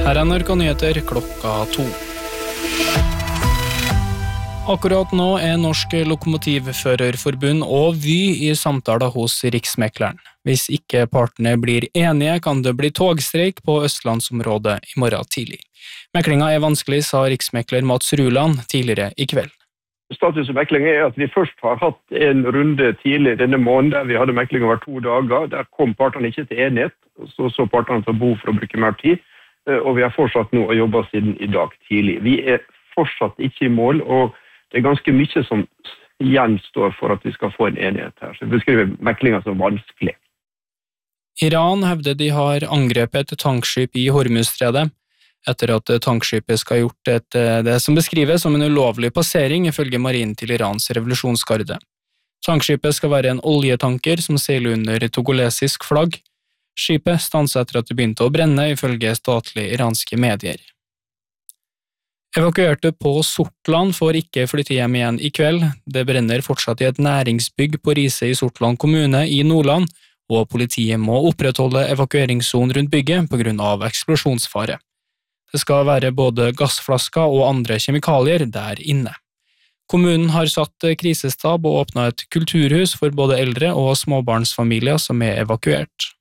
Her NRK Nyheter klokka 2. Akkurat nå Norsk Lokomotivførerforbund og Vy i samtaler hos Riksmekleren. Hvis ikke partene blir enige, kan det bli togstreik på Østlandsområdet i morgen tidlig. Meklinga vanskelig, sa riksmekler Mats Ruland tidligere i kveld. Status av mekling at vi først har hatt en runde tidlig denne måneden, der vi hadde mekling over 2 dager. Der kom partene ikke til enighet, så partene får behov for å bruke mer tid. Og vi har fortsatt nå å jobbe siden i dag tidlig. Vi fortsatt ikke i mål, og det ganske mye som gjenstår for at vi skal få en enighet her. Så vi beskriver meklingen som vanskelig. Iran hevder de har angrepet et tankskip i Hormuzstredet, etter at tankskipet skal ha gjort det som beskrives som en ulovlig passering ifølge marinen til Irans revolusjonsgarde. Tankskipet skal være en oljetanker som seiler under togolesisk flagg. Skipet stanset etter at det begynte å brenne ifølge statlige iranske medier. Evakuerte på Sortland får ikke flytte hjem igjen i kveld. Det brenner fortsatt i et næringsbygg på Riise i Sortland kommune i Nordland, og politiet må opprettholde evakueringssonen rundt bygget på grunn av eksplosjonsfare. Det skal være både gassflasker og andre kjemikalier der inne. Kommunen har satt krisestab og åpnet et kulturhus for både eldre og småbarnsfamilier som evakuert.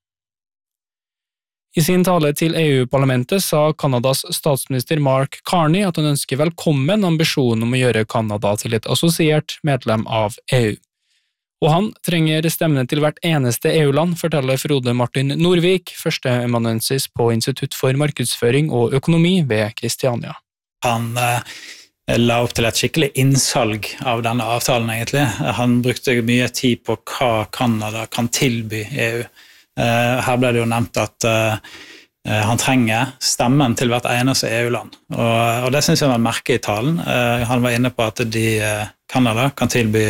I sin tale til EU-parlamentet sa Kanadas statsminister Mark Carney at han ønsker velkommen ambisjonen om å gjøre Kanada til et assosiert medlem av EU. Og han trenger stemmene til hvert eneste EU-land, forteller Frode Martin Norvik, førsteamanuensis på Institutt for markedsføring og økonomi ved Kristiania. Han la opp til et skikkelig innsalg av denne avtalen egentlig. Han brukte mye tid på hva Kanada kan tilby EU. Her ble det jo nevnt at han trenger stemmen til hvert eneste EU-land, og det synes jeg var merke i talen. Han var inne på at Kanada kan tilby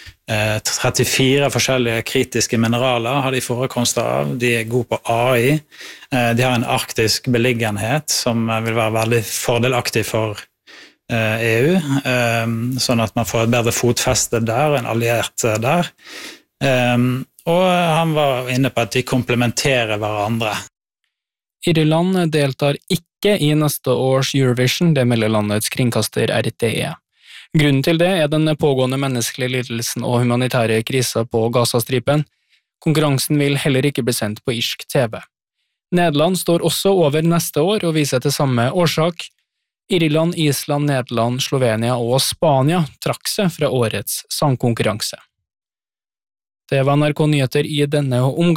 34 forskjellige kritiske mineraler, har de forekomster av. De gode på AI, de har en arktisk beliggenhet som vil være veldig fordelaktig for EU, sånn at man får et bedre fotfeste der, en alliert der. Og han var inne på at de komplementerer hverandre. Irland deltar ikke i neste års Eurovision, det melder landets kringkaster RTE. Grunnen til det den pågående menneskelige lidelsen og humanitære krisen på Gazastripen. Konkurransen vil heller ikke bli sendt på irsk TV. Nederland står også over neste år og viser til samme årsak. Irland, Island, Nederland, Slovenia og Spania trakk seg fra årets sangkonkurranse. Det var NRK Nyheter i denne omgang.